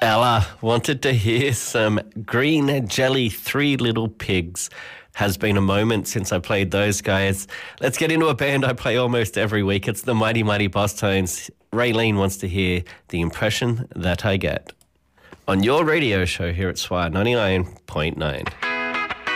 Ella wanted to hear some Green Jelly Three Little Pigs. Has been a moment since I played those guys. Let's get into a band I play almost every week. It's the Mighty Mighty Boss Tones. Raylene wants to hear The Impression That I Get on your radio show here at Swire 99.9.